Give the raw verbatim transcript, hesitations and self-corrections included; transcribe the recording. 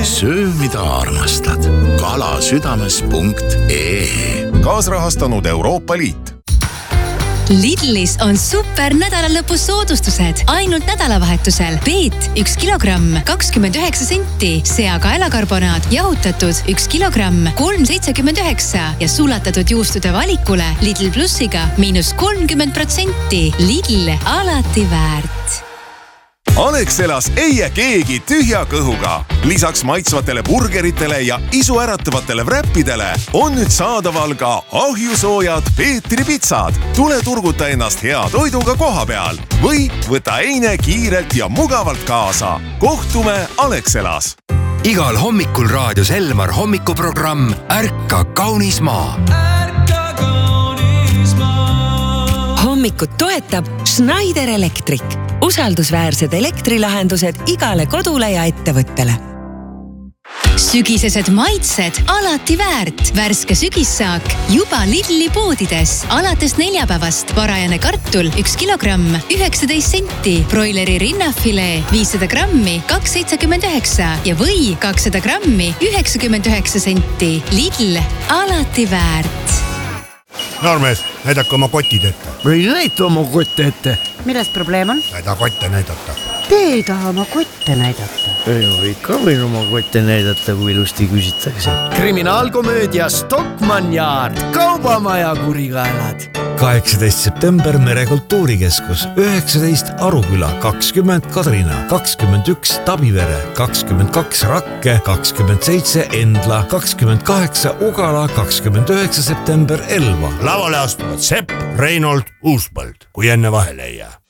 söö, mida armastad. kalasüdames punkt ee. Kaasrahastanud Euroopa Liit. Lidlis on super nädalalõpus soodustused. Ainult nädalavahetusel. Peet üks kilogramm, kakskümmend üheksa senti. Seakaelakarbonaat jahutatud üks kilogramm, kolm seitsekümmend üheksa. Ja sulatatud juustude valikule Lidl Plussiga miinus kolmkümmend protsenti. Lidl, alati väärt. Alexelas ei jää keegi tühja kõhuga. Lisaks maitsvatele burgeritele ja isuäratavatele wrappidele on nüüd saadaval ka ahjusoojad Peetri pitsad. Tule turguta ennast hea toiduga koha peal või võta eine kiirelt ja mugavalt kaasa. Kohtume Alexelas. Igal hommikul raadios Elmar hommikuprogramm Ärka kaunis maa. Hommikut toetab Schneider Electric. Usaldusväärsed elektrilahendused igale kodule ja ettevõttele. Sügisesed maitsed alati väärt. Värske sügissaak juba Lidli poodides. Alates neljapäevast varajane kartul üks kilogramm, üheksateist senti. Broileri rinnafilee viissada grammi, kaks seitsekümmend üheksa ja või kakssada grammi, üheksakümmend üheksa senti. Lidl, alati väärt. Noormees, näidake oma kotid ette. Või näita oma kotte ette. Milles probleem on? Näida kotte näidata. Te ei taha oma kotte näidata. Ei või ka võin oma kotte näidata, kui ilusti küsitakse. Kriminaalkomöödia Stockmann Yard. Kaubamaja kurikaelad. kaheksateist september Merekultuurikeskus, üheksateist Aruküla, kakskümmend Kadrina, kakskümmend üks Tabivere, kakskümmend kaks Rakke, kakskümmend seitse Endla, kakskümmend kaheksa Ugala, kakskümmend üheksa september Elva. Lavale astuvad Sepp, Reinold, Uuspõld, kui enne vahele ei jää.